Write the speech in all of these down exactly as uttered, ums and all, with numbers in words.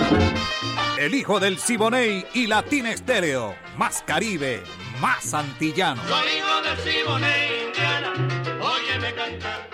El hijo del Siboney y Latina Estéreo. Más Caribe, más antillano. Soy hijo del Siboney, Indiana, óyeme cantar.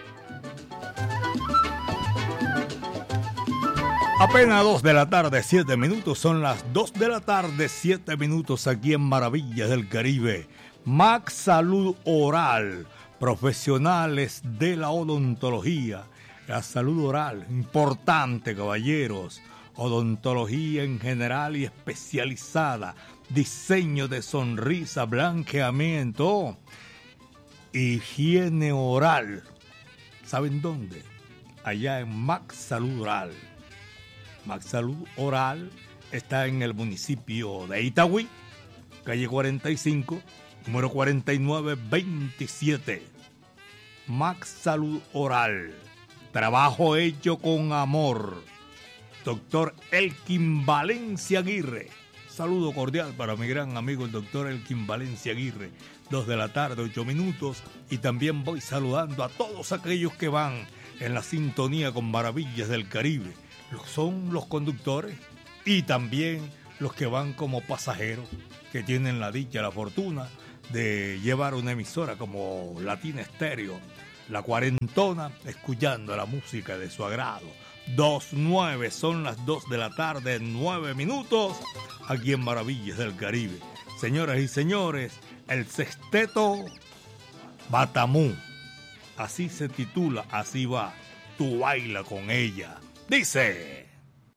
Apenas dos de la tarde, siete minutos. Son las dos de la tarde, siete minutos aquí en Maravillas del Caribe. Max Salud Oral, profesionales de la odontología. La salud oral, importante, caballeros. Odontología en general y especializada. Diseño de sonrisa, blanqueamiento. Higiene oral. ¿Saben dónde? Allá en Max Salud Oral. Max Salud Oral está en el municipio de Itagüí, calle cuarenta y cinco, número cuarenta y nueve veintisiete. Max Salud Oral. Trabajo hecho con amor. Doctor Elkin Valencia Aguirre. Saludo cordial para mi gran amigo el doctor Elkin Valencia Aguirre. Dos de la tarde, ocho minutos. Y también voy saludando a todos aquellos que van en la sintonía con Maravillas del Caribe. Son los conductores y también los que van como pasajeros, que tienen la dicha, la fortuna de llevar una emisora como Latina Estéreo, la cuarentona, escuchando la música de su agrado. Dos nueve, son las dos de la tarde, nueve minutos, aquí en Maravillas del Caribe. Señoras y señores, el sexteto Batamú, así se titula, así va, tú baila con ella. Dice...